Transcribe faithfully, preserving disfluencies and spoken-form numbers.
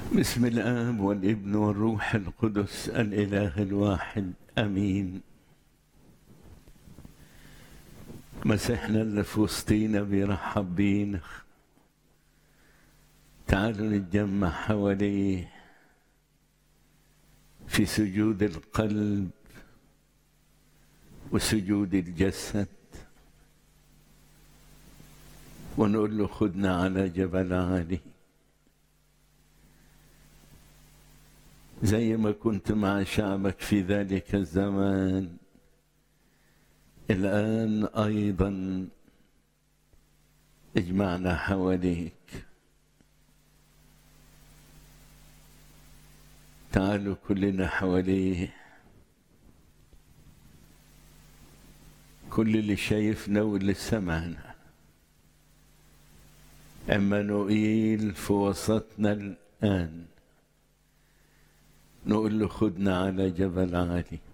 بسم الآب والابن والروح القدس الإله الواحد آمين. مسيحنا اللي في وسطينا بيرحب بينا، تعالوا نتجمع حواليه في سجود القلب وسجود الجسد، ونقول له خدنا على جبل عالي زي ما كنت مع شعبك في ذلك الزمان، الآن أيضا اجمعنا حواليك. تعالوا كلنا حواليه، كل اللي شايفنا واللي سمعنا. عمانوئيل في وسطنا الآن، نقول له خدنا على جبل عالي.